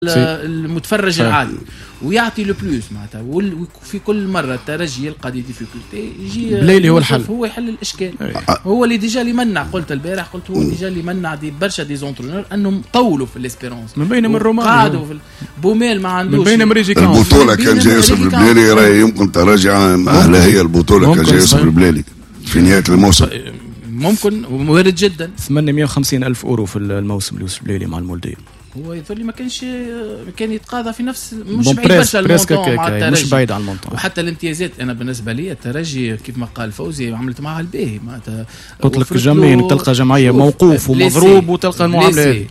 المتفرج العادي ويعطي لو بلوس معناتها. وفي كل مره الترجي يلقى دي ديفيكولتي يجي بليلي هو الحل، هو يحل الاشكال. هو اللي ديجا اللي منع، قلت البارح قلت هو ديجا اللي منع دي برشا دي زونترونور انهم طولوا في الاسبيرونس من بين من رومان قعدوا في بوميل ما عندوش من بين مريجي كان البطوله كان جاي يوسف البليلي راهي يمكن تراجع اهلا هي البطوله كان جاي يوسف البليلي في نهايه الموسم ممكن وارد جدا 850,000 اورو في الموسم ليوسف البليلي مع المولدية. هو يظل لي ما كان يتقاضى في نفس مش بعيد برشا المونطون مع الترجي، مش بعيد على المونطون. وحتى الامتيازات انا بالنسبه لي الترجي كيف ما قال فوزي عملت معها الباهي معناتها تطلق جمعين تلقى جمعيه موقوف ومضروب وتلقى المعامله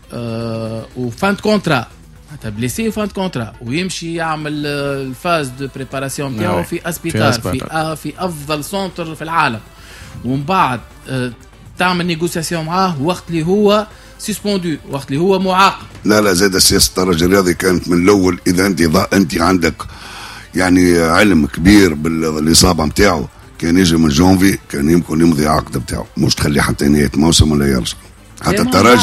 وفانت كونترا معناتها بليسي وفانت كونترا ويمشي يعمل الفاز دو بريباراسيون نتاعو في اسبيتال في افضل سونتر في العالم، ومن بعد تعمل نيغوسياسيون معاه وقت اللي هو سيسبوندو، وقت اللي هو معاقب. لا زاد سياسه الترجي الرياضي كانت من الاول اذا انت عندك يعني علم كبير بالاصابه نتاعو كان يجي من جونفي كان يمكن يمضي عقد نتاعو مش تخليه حتى نهايه موسم ولا يرجع. حتى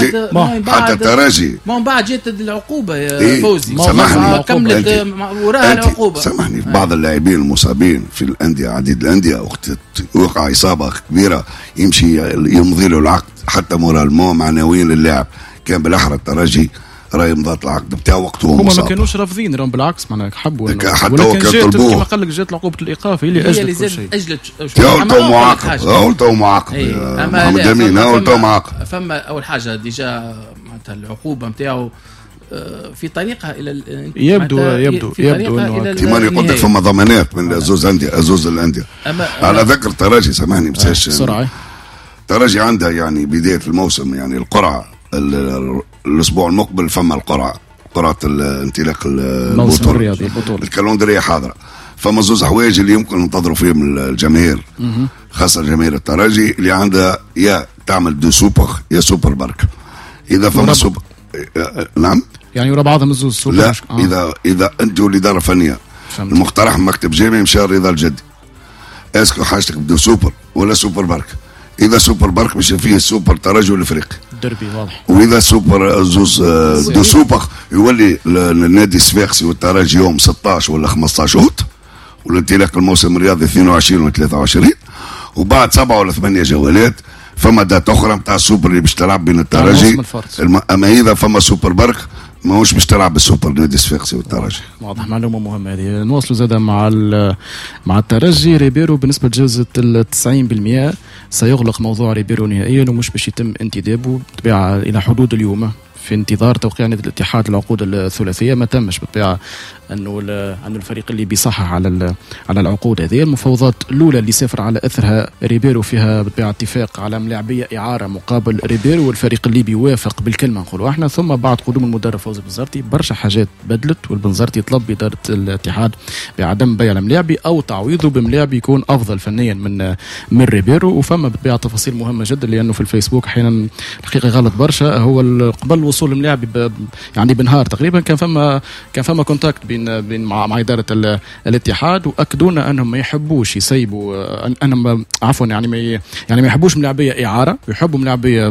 الترجي من بعد جات العقوبه يا فوزي سامحني كملت وراها العقوبه. سامحني في بعض اللاعبين المصابين في الانديه عديد الانديه وقت وقع اصابه كبيره يمشي يمضي له العقد حتى مورالمون معنويا للاعب. كان بالاحرى الترجي راهي مضات العقد بتاعه وقته هو مصاب. هما ما كانوش رافضين راهم بالعكس معناها حبوا حتى هو كان طلبوه كما قال لك جات العقوبه الايقاف اللي اجلت كل شيء. تو معاقب محمد امين تو معاقب. فما اول حاجه ديجا معناتها العقوبه نتاعو في طريقها الى يبدو انه كما قلت لك فما ضمانات من زوز الانديه. على ذكر الترجي سامحني بسرعه الترجي عندها يعني بدايه الموسم يعني القرعه الاسبوع المقبل فما قرعه الانطلاق البطوله الكالندريه حاضره. فما زوز حوايج اللي يمكن ننتظروا فيهم الجماهير خاصه جماهير الترجي اللي عندها يا تعمل دو سوبر يا سوبر برك. اذا فما سوبر نعم يعني ورا بعضهم الزوز سوبر لا اذا انت والاداره الفنيه المقترح من مكتب جامعي مشى رضا الجدي اسكو حاجتك بدو سوبر ولا سوبر برك. اذا سوبر برك مش فيه السوبر ترجي والافريقي دربي واضح. واذا سوبر زوز دو سوبر يولي النادي الصفاقسي والترجي يوم 16 ولا 15 اوت والانطلاق الموسم الرياضي 22 و 23 وبعد 7 ولا 8 جولات فما دات اخرى نتاع السوبر اللي باش تلعب بين الترجي. اما اذا فما سوبر برك ماهوش باش تلعب بالسوبر نادي الصفاقسي والترجي. واضح معلومه مهمه هذه. نواصلوا زاده مع الترجي. ريبيرو بالنسبه لجوزة 90% سيغلق موضوع ريبيرو نهائيا ومش باش يتم انتدابه بالطبيعه الى حدود اليوم في انتظار توقيع نادي الاتحاد العقود الثلاثيه. ما تمش بالطبيعه انه الفريق اللي بيصحح على العقود هذه. المفاوضات الاولى اللي سافر على اثرها ريبيرو فيها بالطبيعه اتفاق على ملاعبيه اعاره مقابل ريبيرو والفريق اللي بيوافق بالكلمه نقولوا احنا. ثم بعد قدوم المدرب فوزي بنزرتي برشا حاجات بدلت والبنزرتي طلب اداره الاتحاد بعدم بيع الملاعبي او تعويضه بملاعب يكون افضل فنيا من ريبيرو. وفما بالطبيعه تفاصيل مهمه جدا لانه في الفيسبوك احيانا الحقيقه غلط برشا. هو قبل وصول الملاعب يعني بنهار تقريبا كان فما كونتاكت بين مع اداره الاتحاد واكدونا انهم ما يحبوش يسيبوا انهم عفوا يعني ما يحبوش ملاعبيه اعاره ويحبوا ملاعبيه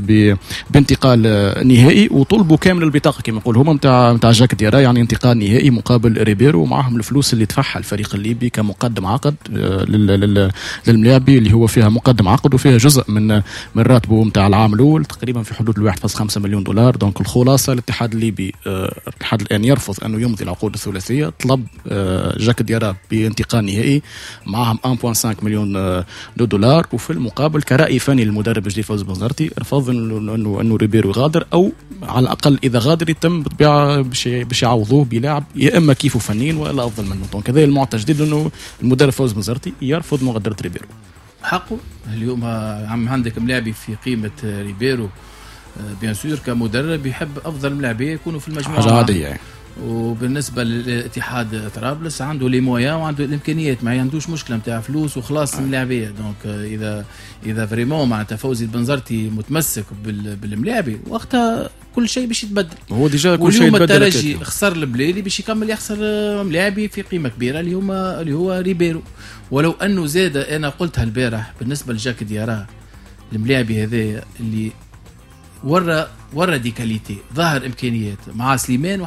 بانتقال نهائي وطلبوا كامل البطاقه كما يقول هما نتاع جاك ديرا يعني انتقال نهائي مقابل ريبيرو ومعهم الفلوس اللي دفعها الفريق الليبي كمقدم عقد للملاعبي اللي هو فيها مقدم عقد وفيها جزء من راتبه نتاع العام الاول تقريبا في حدود 1.5 مليون دولار. دونك الخلاصه الاتحاد الليبي الاتحاد الان يرفض انه يمضي العقود الثلاثيه. طلب جاك ديارا بانتقال نهائي معهم 1.5 مليون دولار وفي المقابل كرأي فني للمدرب الجديد فوزي بنزرتي رفض انه ريبيرو يغادر او على الاقل اذا غادر يتم بالطبيعه باش يعوضوه بلاعب يا اما كيفه فنيا ولا افضل منه. دونك هذا المعطى الجديد انه المدرب فوزي بنزرتي يرفض مغادره ريبيرو. حقه اليوم عم عندك ملاعبي في قيمه ريبيرو بيان سور كمدرب يحب افضل ملاعبيه يكونوا في المجموعه حاجه عاديه يعني. وبالنسبه للاتحاد طرابلس عنده لي مويا وعنده الامكانيات ما عندوش مشكله نتاع فلوس وخلاص الملاعبيه. دونك اذا فريمون معناتها فوزي البنزرتي متمسك بالملاعبي وقتها كل شيء باش يتبدل. هو ديجا كل شيء يتبدل. الترجي خسر البليلي باش يكمل يخسر ملاعبي في قيمه كبيره اللي هو ريبيرو. ولو انه زاد انا قلتها البارح بالنسبه لجاك ديارا الملاعبي هذا اللي ورا دي كاليتي، ظهر امكانيات مع سليمان